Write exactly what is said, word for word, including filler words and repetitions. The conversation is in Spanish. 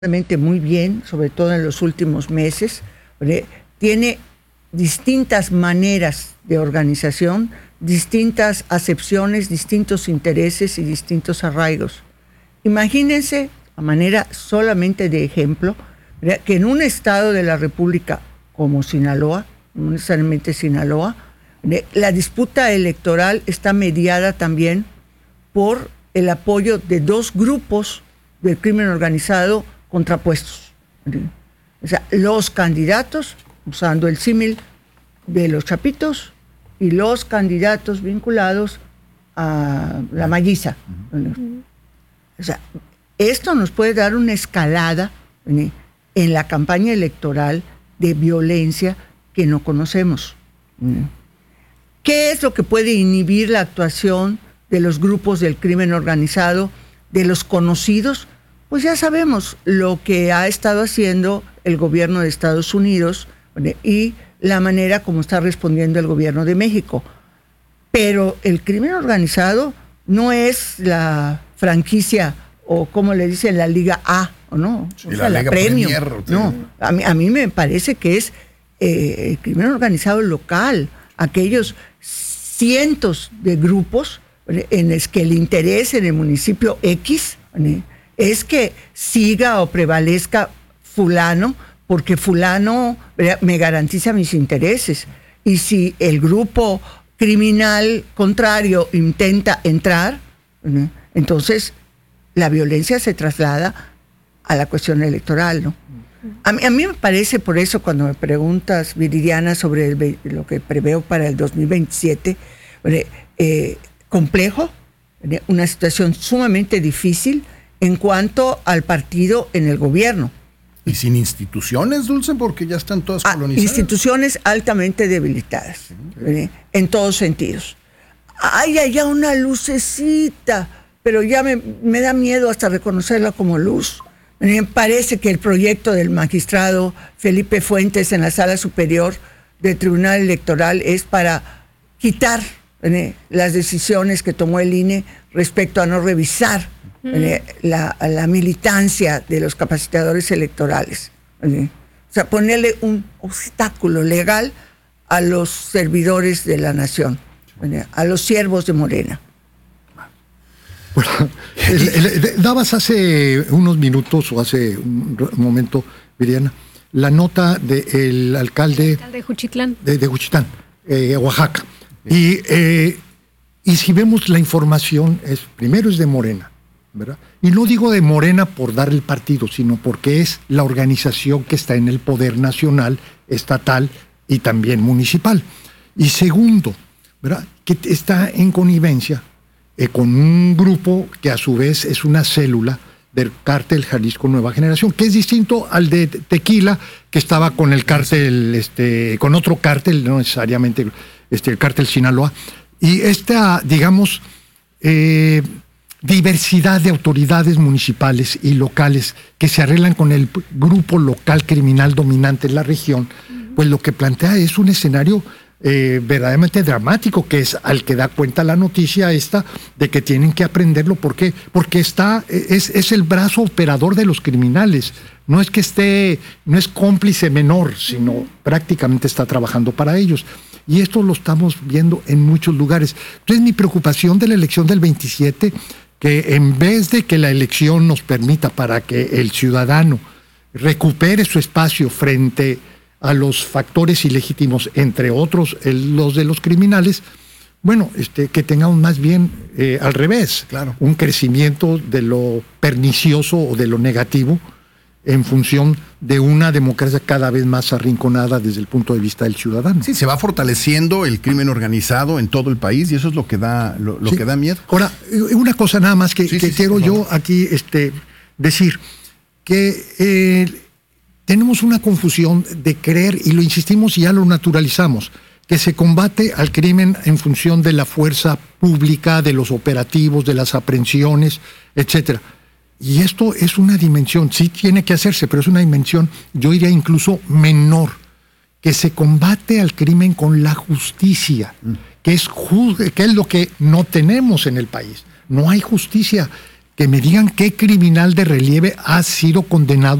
muy bien, sobre todo en los últimos meses. Tiene distintas maneras de organización, distintas acepciones, distintos intereses y distintos arraigos. Imagínense, a manera solamente de ejemplo, que en un estado de la República como Sinaloa, no necesariamente Sinaloa, la disputa electoral está mediada también por el apoyo de dos grupos del crimen organizado contrapuestos. O sea, los candidatos, usando el símil de los Chapitos, y los candidatos vinculados a la Malliza. Uh-huh. O sea, esto nos puede dar una escalada en la campaña electoral de violencia que no conocemos. ¿Qué es lo que puede inhibir la actuación de los grupos del crimen organizado, de los conocidos? Pues ya sabemos lo que ha estado haciendo el gobierno de Estados Unidos y la manera como está respondiendo el gobierno de México. Pero el crimen organizado no es la franquicia, o como le dicen, la Liga A, ¿o no? O sea, la, la Premium. Premier, no, a mí, a mí me parece que es eh, el crimen organizado local, aquellos cientos de grupos en los que el interés en el municipio X es que siga o prevalezca fulano, porque fulano me garantiza mis intereses. Y si el grupo criminal contrario intenta entrar, entonces la violencia se traslada a la cuestión electoral, ¿no? A mí, a mí me parece, por eso, cuando me preguntas, Viridiana, sobre el, lo que preveo para el dos mil veintisiete, eh, complejo, una situación sumamente difícil en cuanto al partido en el gobierno. Y sin instituciones, Dulce, porque ya están todas ah, colonizadas. Instituciones altamente debilitadas, sí, sí. En todos sentidos. Hay allá una lucecita, pero ya me, me da miedo hasta reconocerla como luz. Me parece que el proyecto del magistrado Felipe Fuentes en la Sala Superior del Tribunal Electoral es para quitar ¿eh? las decisiones que tomó el I N E respecto a no revisar ¿eh? la, la militancia de los capacitadores electorales. ¿eh? O sea, ponerle un obstáculo legal a los servidores de la nación, ¿eh? a los siervos de Morena. Bueno, el, el, dabas hace unos minutos o hace un momento, Viridiana, la nota del alcalde, alcalde de Juchitlán, de, de Juchitán, eh, Oaxaca. Y, eh, y si vemos la información, es primero es de Morena, ¿verdad? Y no digo de Morena por dar el partido, sino porque es la organización que está en el poder nacional, estatal y también municipal. Y segundo, ¿verdad? Que está en connivencia Eh, con un grupo que a su vez es una célula del cártel Jalisco Nueva Generación, que es distinto al de Tequila, que estaba con el cártel, este, con otro cártel, no necesariamente este, el cártel Sinaloa, y esta, digamos, eh, diversidad de autoridades municipales y locales que se arreglan con el grupo local criminal dominante en la región, pues lo que plantea es un escenario Eh, verdaderamente dramático, que es al que da cuenta la noticia esta de que tienen que aprenderlo. ¿Por qué? Porque está, es, es el brazo operador de los criminales. No es que esté, no es cómplice menor, sino uh-huh. prácticamente está trabajando para ellos. Y esto lo estamos viendo en muchos lugares. Entonces, mi preocupación de la elección del veintisiete, que en vez de que la elección nos permita para que el ciudadano recupere su espacio frente a los factores ilegítimos, entre otros el, los de los criminales, bueno, este, que tengamos más bien eh, al revés, claro. un crecimiento de lo pernicioso o de lo negativo en función de una democracia cada vez más arrinconada desde el punto de vista del ciudadano. Sí, se va fortaleciendo el crimen organizado en todo el país y eso es lo que da, lo, lo sí. que da miedo. Ahora, una cosa nada más que, sí, que sí, quiero sí, yo aquí este, decir, que eh, tenemos una confusión de creer, y lo insistimos y ya lo naturalizamos, que se combate al crimen en función de la fuerza pública, de los operativos, de las aprehensiones, etcétera. Y esto es una dimensión, sí tiene que hacerse, pero es una dimensión, yo diría incluso menor, que se combate al crimen con la justicia, mm. que, es ju- que es lo que no tenemos en el país. No hay justicia que me digan qué criminal de relieve ha sido condenado